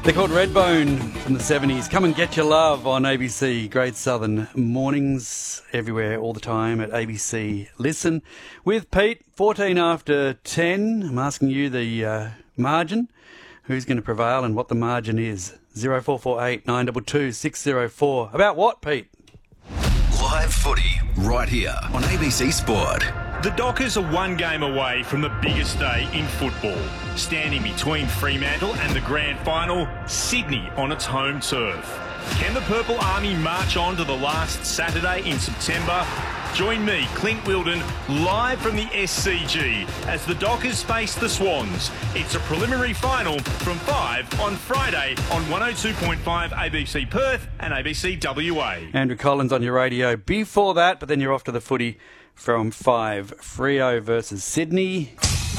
They're called Redbone from the 70s. Come and get your love on ABC. Great Southern mornings everywhere, all the time at ABC Listen. With Pete, 14 after 10. I'm asking you the margin. Who's going to prevail and what the margin is. 0448 922 604. About what, Pete? Live footy right here on ABC Sport. The Dockers are one game away from the biggest day in football. Standing between Fremantle and the grand final, Sydney on its home turf. Can the Purple Army march on to the last Saturday in September? Join me, Clint Wilden, live from the SCG as the Dockers face the Swans. It's a preliminary final from 5 on Friday on 102.5 ABC Perth and ABC WA. Andrew Collins on your radio before that, but then you're off to the footy from 5. Freo versus Sydney.